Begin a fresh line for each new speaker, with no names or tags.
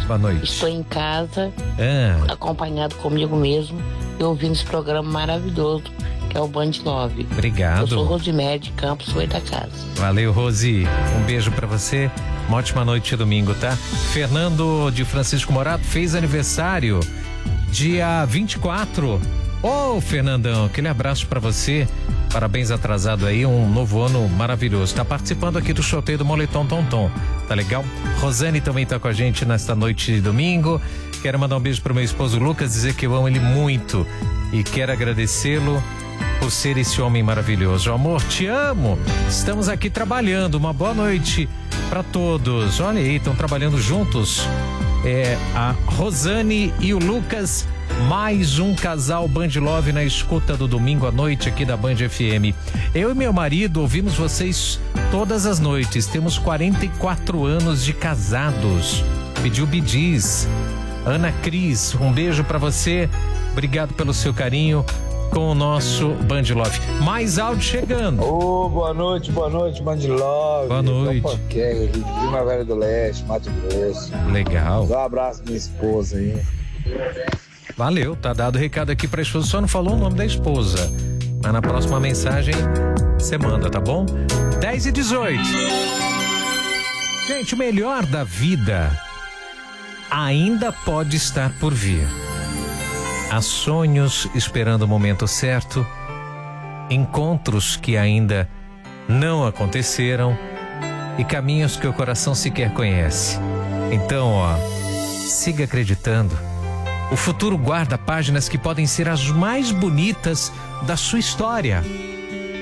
Boa noite.
Estou em casa, acompanhado comigo mesmo e ouvindo esse programa maravilhoso que é o Band 9.
Obrigado.
Eu sou Rosimédia, Campos, Oi da Casa.
Valeu, Rosi. Um beijo pra você. Uma ótima noite de domingo, tá? Fernando de Francisco Morato fez aniversário dia 24. Ô, Fernandão, aquele abraço pra você. Parabéns atrasado aí, um novo ano maravilhoso. Tá participando aqui do sorteio do Moletom Tonton. Tá legal? Rosane também tá com a gente nesta noite de domingo. Quero mandar um beijo pro meu esposo Lucas, dizer que eu amo ele muito e quero agradecê-lo por ser esse homem maravilhoso. Amor, te amo. Estamos aqui trabalhando. Uma boa noite para todos. Olha aí, estão trabalhando juntos. A Rosane e o Lucas, mais um casal Band Love na escuta do domingo à noite aqui da Band FM. Eu e meu marido ouvimos vocês todas as noites. Temos 44 anos de casados. Pediu Bidiz. Ana Cris, um beijo para você. Obrigado pelo seu carinho com o nosso Band Love. Mais áudio chegando.
Boa noite, Band Love.
Boa noite.
De Primavera do Leste, Mato Grosso.
Legal.
Dá um abraço pra minha esposa aí.
Valeu, tá dado o recado aqui pra esposa, só não falou o nome da esposa. Mas na próxima mensagem você manda, tá bom? 10h18. Gente, o melhor da vida ainda pode estar por vir. Há sonhos esperando o momento certo, encontros que ainda não aconteceram e caminhos que o coração sequer conhece. Então, siga acreditando. O futuro guarda páginas que podem ser as mais bonitas da sua história.